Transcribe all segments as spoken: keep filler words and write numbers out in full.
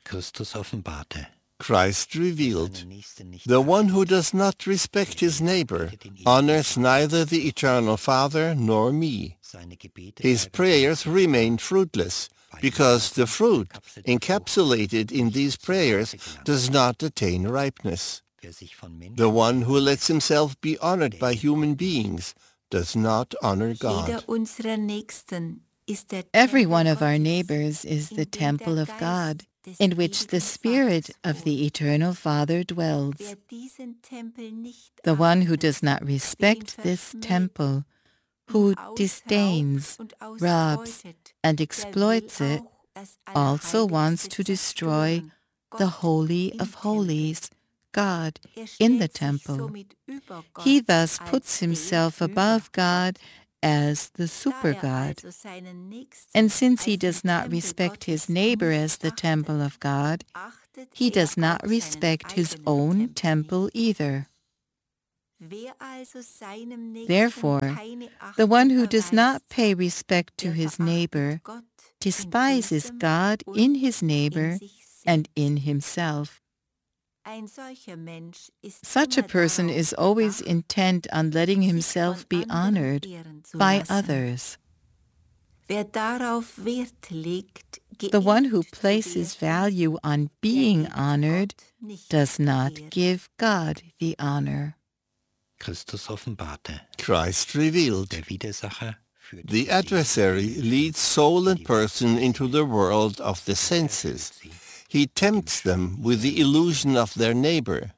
Christus offenbarte. Christ revealed. The one who does not respect his neighbor honors neither the eternal Father nor me. His prayers remain fruitless, because the fruit encapsulated in these prayers does not attain ripeness. The one who lets himself be honored by human beings does not honor God. Every one of our neighbors is the temple of God, in which the Spirit of the Eternal Father dwells. The one who does not respect this temple, who disdains, robs, and exploits it, also wants to destroy the Holy of Holies, God, in the temple. He thus puts himself above God as the super-God. And since he does not respect his neighbor as the temple of God, he does not respect his own temple either. Therefore, the one who does not pay respect to his neighbor despises God in his neighbor and in himself. Such a person is always intent on letting himself be honored by others. The one who places value on being honored does not give God the honor. Christus offenbarte. Christ revealed. Der Widersacher führt The adversary leads soul and person into the world of the senses. He tempts them with the illusion of their neighbor.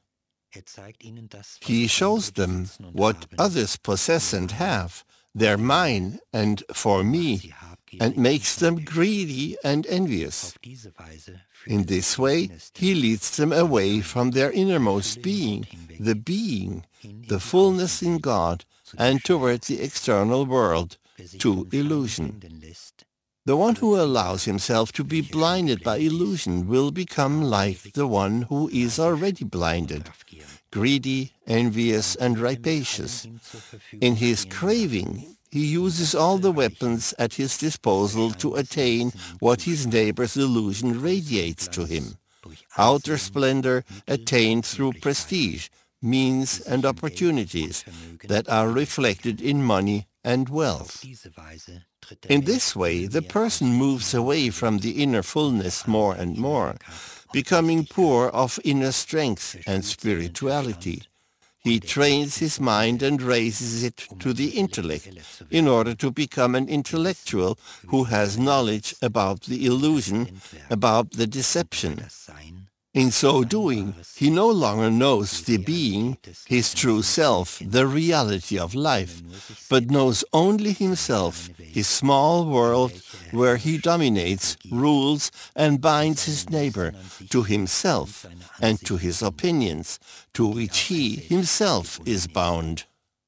He shows them what others possess and have, their mine and for me, and makes them greedy and envious. In this way, he leads them away from their innermost being, the being, the fullness in God, and toward the external world, to illusion. The one who allows himself to be blinded by illusion will become like the one who is already blinded, greedy, envious, and rapacious. In his craving, he uses all the weapons at his disposal to attain what his neighbor's illusion radiates to him. Outer splendor attained through prestige, means, and opportunities that are reflected in money and wealth. In this way, the person moves away from the inner fullness more and more, becoming poor of inner strength and spirituality. He trains his mind and raises it to the intellect in order to become an intellectual who has knowledge about the illusion, about the deception. In so doing, he no longer knows the being, his true self, the reality of life, but knows only himself, his small world where he dominates, rules, and binds his neighbor to himself and to his opinions, to which he himself is bound.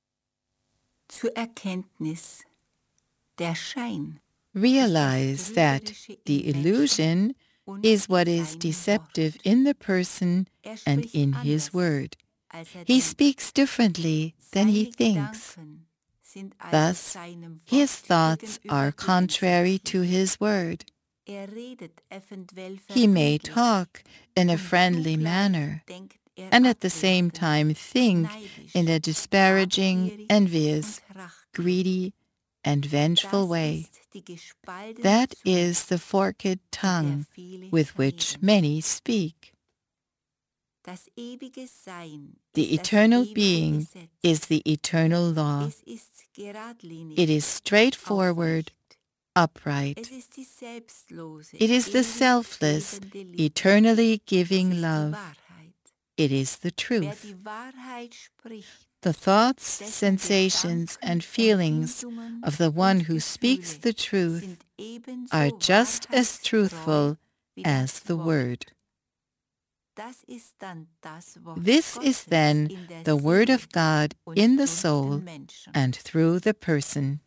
Zur Erkenntnis, der Schein. Realize that the illusion is what is deceptive in the person and in his word. He speaks differently than he thinks. Thus, his thoughts are contrary to his word. He may talk in a friendly manner, and at the same time think in a disparaging, envious, greedy, and vengeful way. That is the forked tongue with which many speak. The eternal being is the eternal law. It is straightforward, upright. It is the selfless, eternally giving love. It is the truth. The thoughts, sensations, and feelings of the one who speaks the truth are just as truthful as the word. This is then the word of God in the soul and through the person.